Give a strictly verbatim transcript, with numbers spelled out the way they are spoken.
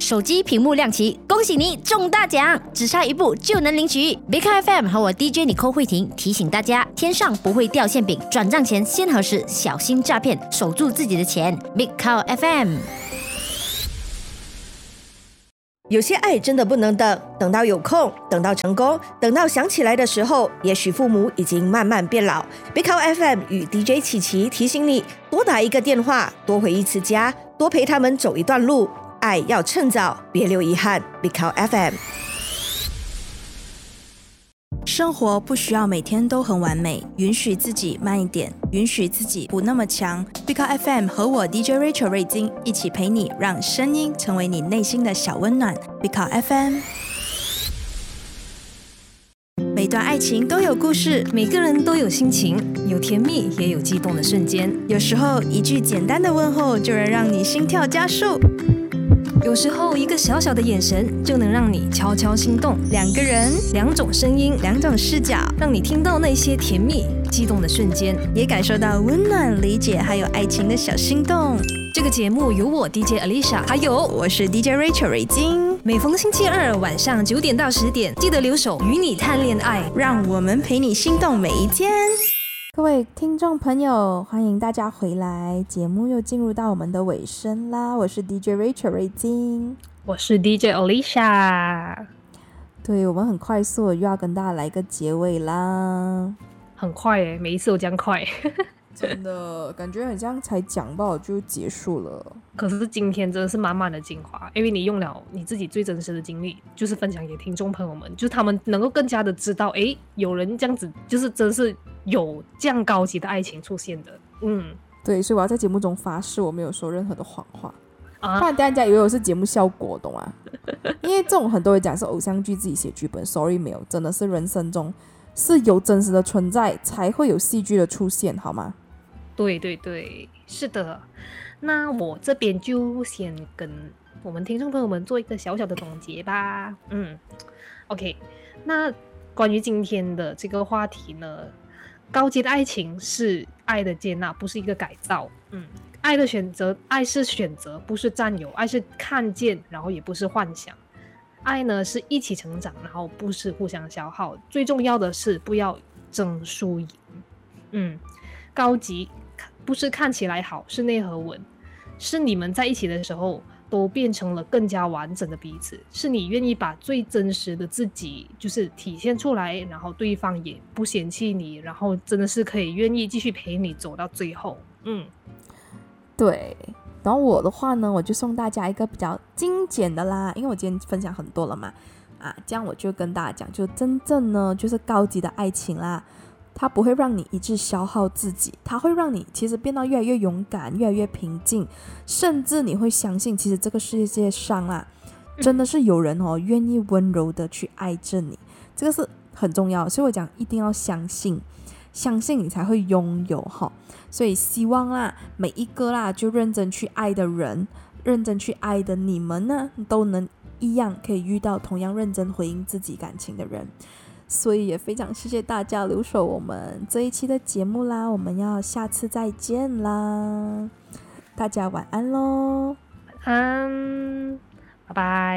手机屏幕亮起，恭喜你中大奖，只差一步就能领取。Big Car F M 和我 D J Nicole 慧婷提醒大家，天上不会掉馅饼，转账前先核实，小心诈骗，守住自己的钱。Big Car F M。 有些爱真的不能等，等到有空，等到成功，等到想起来的时候，也许父母已经慢慢变老。Big Car F M 与 D J 琪琪提醒你，多打一个电话，多回一次家，多陪他们走一段路，爱要趁早，别留遗憾。Big Car F M。 生活不需要每天都很完美，允许自己慢一点，允许自己不那么强。Big Car F M 和我 D J Rachel 瑞金一起陪你，让声音成为你内心的小温暖。Big Car F M。每段爱情都有故事， 每个人都有心情，有甜蜜也有激动的瞬间。 有时候一句简单的问候就能让你心跳加速， 有时候一个小小的眼神就能让你悄悄心动。 两个人， 两种声音， 两种视角， 让你听到那些甜蜜激动的瞬间， 也感受到温暖、理解还有爱情的小心动。 这个节目由我 D J Alicia 还有我是 D J Rachel 瑞金， 每逢星期二晚上九点到十点，记得留守与你谈恋爱， 让我们陪你心动每一天。 各位听众朋友，欢迎大家回来，节目又进入到我们的尾声啦。我是 D J Rachel 瑞金， 我是 D J Alicia。 对，我们很快速又要跟大家来个结尾啦。 很快耶，每一次都这样快。 真的感觉很像才讲到就结束了。 可是今天真的是满满的精华，因为你用了你自己最真实的经历，就是分享给听众朋友们，就是他们能够更加的知道，诶，有人这样子，就是真是有这样高级的爱情出现的。嗯， 对，所以我要在节目中发誓，我没有说任何的谎话， 啊， 不然大家以为我是节目效果，懂吗？因为这种很多人讲是偶像剧自己写剧本 ，sorry 没有，真的是人生中是有真实的存在，才会有戏剧的出现，好吗？ 对对对，是的。那我这边就先跟我们听众朋友们做一个小小的总结吧。嗯 ，OK。那关于今天的这个话题呢，高阶的爱情是爱的接纳，不是一个改造。嗯，爱的选择，爱是选择，不是占有；爱是看见，然后也不是幻想。爱呢是一起成长，然后不是互相消耗。最重要的是不要争输赢。嗯，高级不是看起来好，是内核稳，是你们在一起的时候都变成了更加完整的彼此，是你愿意把最真实的自己就是体现出来，然后对方也不嫌弃你，然后真的是可以愿意继续陪你走到最后。嗯， 对。然后我的话呢，我就送大家一个比较精简的啦，因为我今天分享很多了嘛，啊，这样我就跟大家讲，就真正呢就是高级的爱情啦，它不会让你一直消耗自己，它会让你其实变得越来越勇敢，越来越平静，甚至你会相信其实这个世界上啊真的是有人哦愿意温柔的去爱着你，这个是很重要，所以我讲一定要相信，相信你才会拥有哈。所以希望啦每一个啦就认真去爱的人，认真去爱的你们呢都能一样可以遇到同样认真回应自己感情的人。所以也非常谢谢大家留守我们这一期的节目啦，我们要下次再见啦，大家晚安咯。 晚安，拜拜。